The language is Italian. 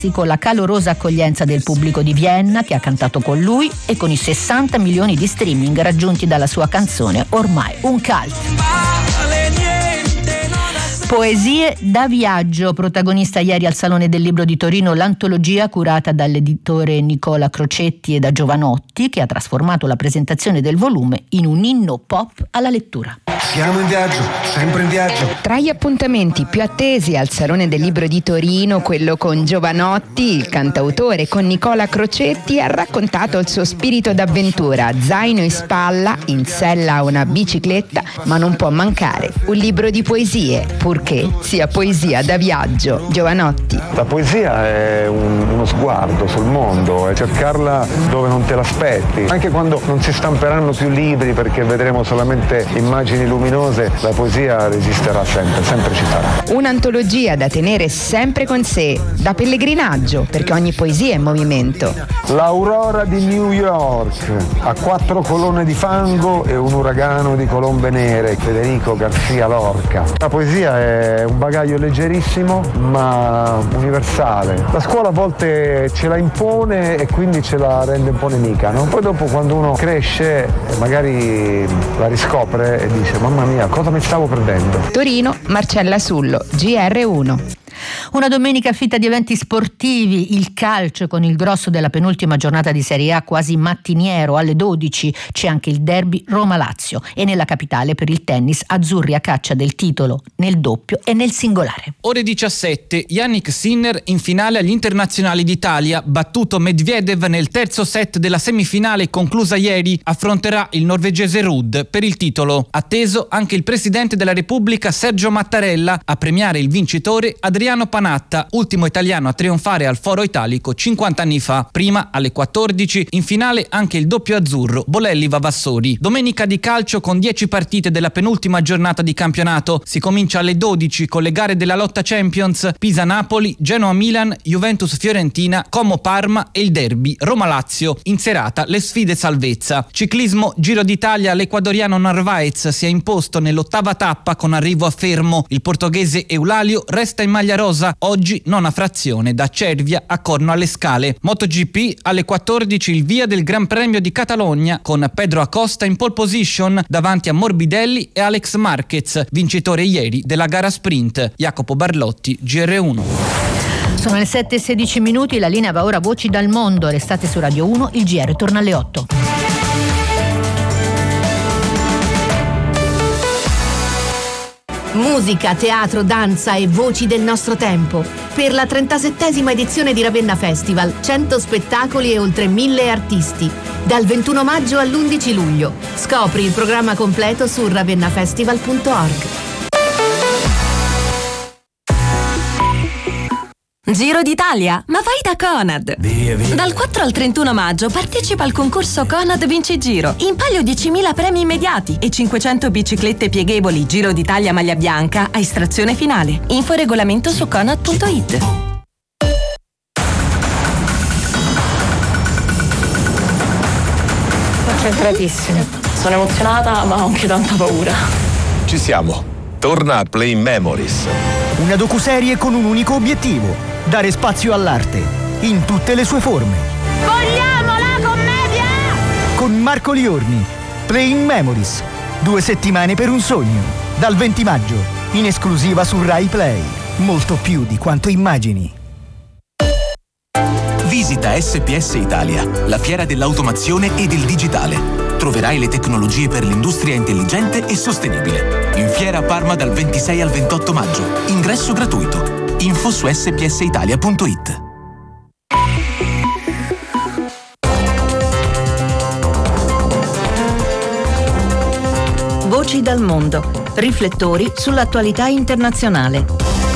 con la calorosa accoglienza del pubblico di Vienna che ha cantato con lui e con i 60 milioni di streaming raggiunti dalla sua canzone, ormai un cult. Poesie da viaggio, protagonista ieri al Salone del Libro di Torino l'antologia curata dall'editore Nicola Crocetti e da Giovanotti, che ha trasformato la presentazione del volume in un inno pop alla lettura. Siamo in viaggio, sempre in viaggio. Tra gli appuntamenti più attesi al Salone del Libro di Torino, quello con Giovanotti, il cantautore con Nicola Crocetti ha raccontato il suo spirito d'avventura, zaino in spalla, in sella a una bicicletta, ma non può mancare un libro di poesie, purché sia poesia da viaggio. Giovanotti. La poesia è uno sguardo sul mondo, è cercarla dove non te l'aspetti. Anche quando non si stamperanno più libri perché vedremo solamente immagini luminose, la poesia resisterà sempre, sempre ci sarà. Un'antologia da tenere sempre con sé, da pellegrinaggio, perché ogni poesia è movimento. L'aurora di New York, a 4 colonne di fango e un uragano di colombe nere, Federico Garcia Lorca. La poesia è un bagaglio leggerissimo ma universale. La scuola a volte ce la impone e quindi ce la rende un po' nemica, no? Poi dopo, quando uno cresce, magari la riscopre e dice: mamma mia, cosa mi stavo perdendo? Torino, Marcella Sullo, GR1. Una domenica fitta di eventi sportivi, il calcio con il grosso della penultima giornata di Serie A quasi mattiniero alle 12, c'è anche il derby Roma-Lazio e nella capitale per il tennis azzurri a caccia del titolo nel doppio e nel singolare. Ore 17, Jannik Sinner in finale agli internazionali d'Italia, battuto Medvedev nel terzo set della semifinale conclusa ieri, affronterà il norvegese Ruud per il titolo. Atteso anche il presidente della Repubblica Sergio Mattarella a premiare il vincitore Adriano Panatta, ultimo italiano a trionfare al Foro Italico 50 anni fa. Prima, alle 14, in finale anche il doppio azzurro Bolelli-Vavassori. Domenica di calcio con 10 partite della penultima giornata di campionato. Si comincia alle 12 con le gare della lotta Champions, Pisa-Napoli, Genoa-Milan, Juventus-Fiorentina, Como-Parma e il derby Roma-Lazio. In serata le sfide salvezza. Ciclismo Giro d'Italia, l'ecuadoriano Narvaez si è imposto nell'8ª tappa con arrivo a Fermo. Il portoghese Eulalio resta in maglia rosa, oggi nona frazione da Cervia a Corno alle Scale. MotoGP alle 14 il via del Gran Premio di Catalogna con Pedro Acosta in pole position davanti a Morbidelli e Alex Marquez, vincitore ieri della gara sprint. Jacopo Barlotti, GR1. Sono le 7:16, la linea va ora a Voci dal Mondo, restate su Radio 1, il GR torna alle 8. Musica, teatro, danza e voci del nostro tempo. Per la 37ª edizione di Ravenna Festival, 100 spettacoli e oltre 1000 artisti. Dal 21 maggio all'11 luglio. Scopri il programma completo su ravennafestival.org. Giro d'Italia, ma vai da Conad! Via. Dal 4 al 31 maggio partecipa al concorso Conad Vinci Giro. In palio 10.000 premi immediati e 500 biciclette pieghevoli Giro d'Italia maglia bianca a estrazione finale. Info e regolamento su conad.it. Concentratissimo. Sono emozionata ma ho anche tanta paura. Ci siamo. Torna Playing Memories. Una docuserie con un unico obiettivo: dare spazio all'arte, in tutte le sue forme. Vogliamo la commedia! Con Marco Liorni, Playing Memories. 2 settimane per un sogno. Dal 20 maggio, in esclusiva su Rai Play. Molto più di quanto immagini. Visita SPS Italia, la fiera dell'automazione e del digitale. Troverai le tecnologie per l'industria intelligente e sostenibile. In fiera a Parma dal 26 al 28 maggio. Ingresso gratuito. Info su spsitalia.it. Voci dal mondo. Riflettori sull'attualità internazionale.